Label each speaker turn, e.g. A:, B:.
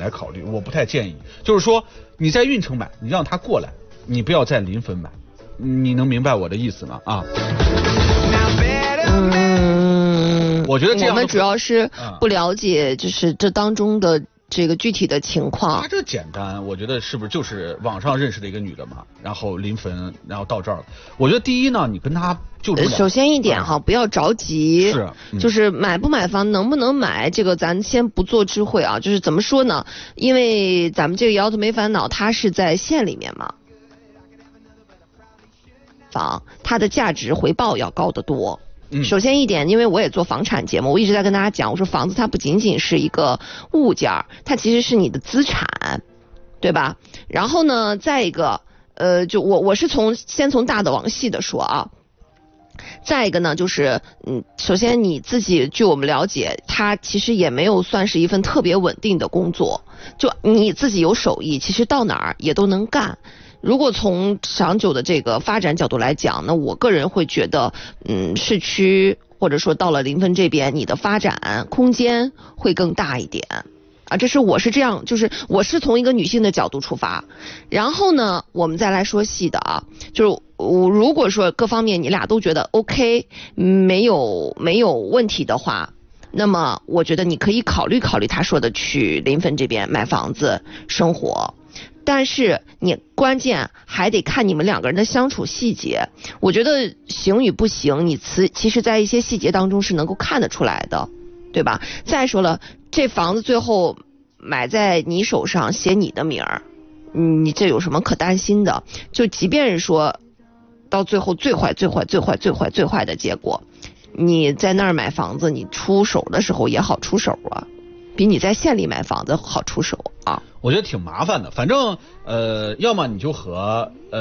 A: 来考虑，我不太建议。就是说你在运城买，你让他过来，你不要在临汾买，你能明白我的意思吗？啊？我觉得这样
B: 我们主要是不了解，就是这当中的这个具体的情况。
A: 他这简单，我觉得是不是就是网上认识的一个女的嘛，然后临汾，然后到这儿了。我觉得第一呢，你跟他就
B: 首先一点哈，不要着急，
A: 是，
B: 就是买不买房，能不能买，这个咱先不做智慧啊。就是怎么说呢？因为咱们这个摇头没烦恼，它是在县里面嘛，房它的价值回报要高得多。首先一点，因为我也做房产节目，我一直在跟大家讲，我说房子它不仅仅是一个物件，它其实是你的资产，对吧？然后呢，再一个，就我是先从大的往细的说啊。再一个呢，就是首先你自己，据我们了解，它其实也没有算是一份特别稳定的工作，就你自己有手艺，其实到哪儿也都能干。如果从长久的这个发展角度来讲，那我个人会觉得，市区或者说到了临汾这边，你的发展空间会更大一点啊。我是这样，就是我是从一个女性的角度出发，然后呢，我们再来说细的啊，就是如果说各方面你俩都觉得 OK， 没有问题的话，那么我觉得你可以考虑他说的去临汾这边买房子生活。但是你关键还得看你们两个人的相处细节，我觉得行与不行，你其实在一些细节当中是能够看得出来的，对吧？再说了，这房子最后买在你手上，写你的名儿，你这有什么可担心的？就即便是说到最后最坏的结果，你在那儿买房子，你出手的时候也好出手啊，比你在县里买房子好出手啊。
A: 我觉得挺麻烦的，反正要么你就和